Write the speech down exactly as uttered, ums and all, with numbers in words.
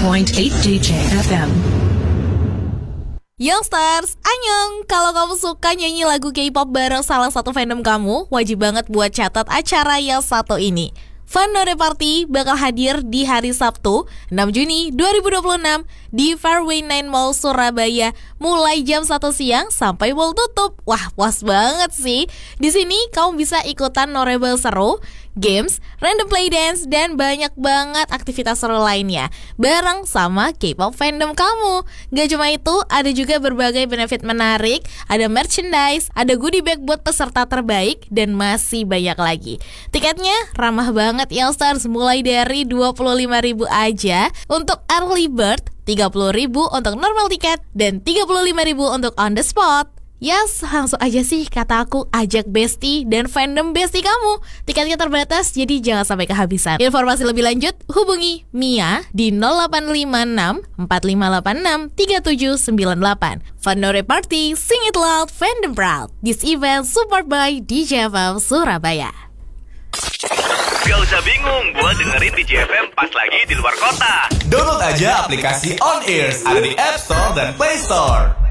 point eight D J F M. Youngsters, annyeong! Kalau kamu suka nyanyi lagu K-pop bareng salah satu fandom kamu, wajib banget buat catat acara yang satu ini. Fandore Party bakal hadir di hari Sabtu, enam Juni dua ribu dua puluh enam di Fairway Nine Mall, Surabaya, mulai jam satu siang sampai mall tutup. Wah, puas banget sih. Di sini kamu bisa ikutan norebel seru, games, random play dance, dan banyak banget aktivitas seru lainnya bareng sama K-pop fandom kamu. Gak cuma itu, ada juga berbagai benefit menarik, ada merchandise, ada goodie bag buat peserta terbaik, dan masih banyak lagi. Tiketnya ramah banget Youngsters, mulai dari dua puluh lima ribu aja untuk early bird, tiga puluh ribu untuk normal tiket, dan tiga puluh lima ribu untuk on the spot. Yes, langsung aja sih kata aku, ajak bestie dan fandom bestie kamu. Tiketnya terbatas, jadi jangan sampai kehabisan. Informasi lebih lanjut, hubungi Mia di nol delapan lima enam empat lima delapan enam tiga tujuh sembilan delapan. Fandore Party, sing it loud, fandom proud. This event support by D J F M Surabaya. Gak usah bingung buat dengerin D J F M pas lagi di luar kota. Download aja aplikasi On Ears, ada di App Store dan Play Store.